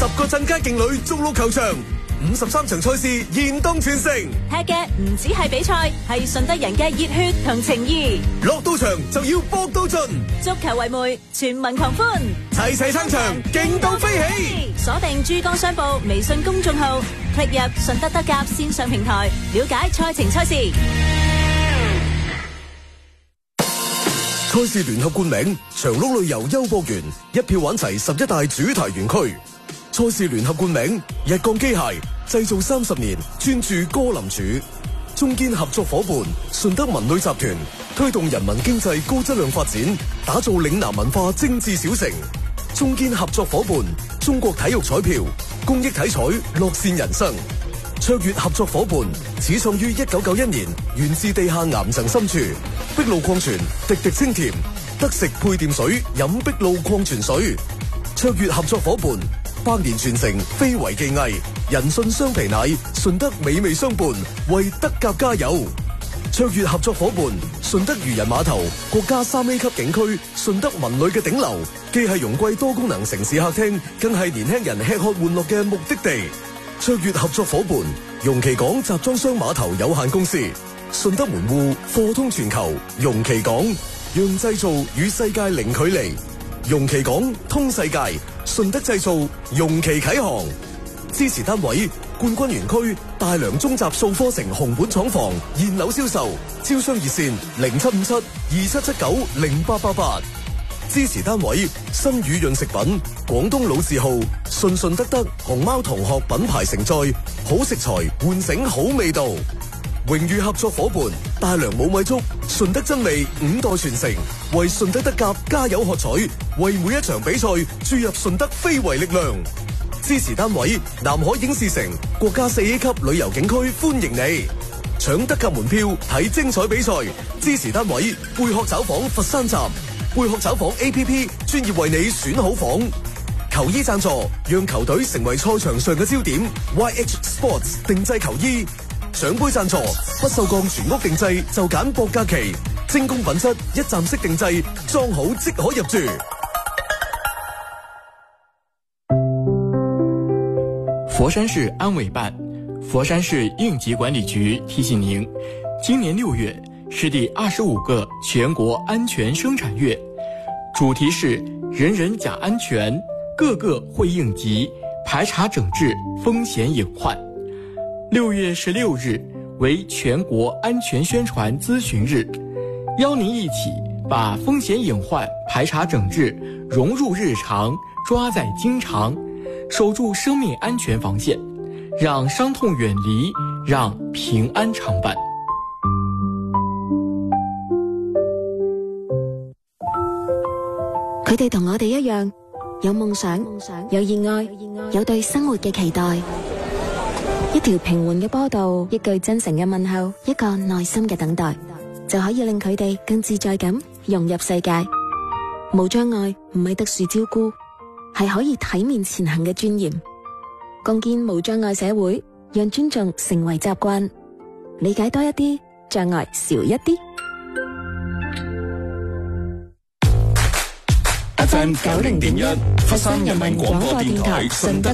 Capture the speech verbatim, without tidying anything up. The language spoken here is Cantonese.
個鎮街勁旅逐鹿球場，五十三場賽事現當全城。 踢嘅唔止係比賽，係順德人嘅熱血同情義。 落到場就要搏到盡， 足球為媒，全民狂歡， 齊齊撐場，勁到飛起。 鎖定珠江商報微信公眾號，click入順德德甲線上平台，了解賽程賽事。 賽事聯合冠名長鹿旅遊優博園，一票玩齊十一大主題園區。賽事聯合冠名日鋼機械，製造三十年，專注歌林柱。中堅合作伙伴順德文旅集團，推動人民經濟高質量發展，打造嶺南文化精緻小城。中堅合作伙伴中國體育彩票，公益體彩，樂善人生。卓越合作伙伴始創於一九九一年，源自地下岩層深處。碧露礦泉，滴滴清甜，得食配電水，飲碧露礦泉水。卓越合作伙伴，百年傳承，非遺技藝，人信雙皮奶，順德美味相伴，為德甲加油。卓越合作伙伴，順德漁人碼頭，國家三 A 級景區，順德文旅嘅頂流，既係容桂多功能城市客廳，更係年輕人吃喝玩樂嘅目的地。卓越合作伙伴，容其港集裝箱碼頭有限公司。順德門戶，貨通全球，容其港，讓製造與世界零距離。容其港通世界，順德製造，容其啟航。支持單位：冠軍園區大良中集數科城紅本廠房現樓銷售，招商熱線零七五七二七七九零八八八。支持單位：新宇潤食品、廣東老字號順順德德熊貓同學品牌承載，好食材喚醒好味道。榮譽合作伙伴大良冇米粥，順德真味五代傳承，為順德德甲加油喝彩，為每一場比賽注入順德非遺力量。支持單位南海影視城國家四 A 級旅遊景區歡迎你，搶德甲門票睇精彩比賽。支持單位貝殼找房佛山站，貝殼找房 A P P 專業為你選好房。球衣贊助讓球隊成為賽場上嘅焦點 ，Y H Sports 定製球衣。獎杯贊助不鏽鋼全屋定製就揀博格奇，精工品質一站式定製，裝好即可入住。 佛山市安委办、佛山市应急管理局提醒您，今年六月是第二十五个全国安全生产月，主题是人人讲安全，个个会应急，排查整治风险隐患。六月十六日为全国安全宣传咨询日，邀您一起把风险隐患排查整治融入日常，抓在经常，守住生命安全防线，让伤痛远离，让平安常伴。 佢哋同我哋一樣，有夢想，有熱愛，有對生活嘅期待。一條平緩嘅波道，一句真誠嘅問候，一個耐心嘅等待，就可以令佢哋更自在咁融入世界。無障礙唔係特殊照顧，係可以體面前行嘅尊嚴。共建無障礙社會，讓尊重成為習慣，理解多一啲，障礙少一啲。 F M 九零點一，佛山人民廣播電台順德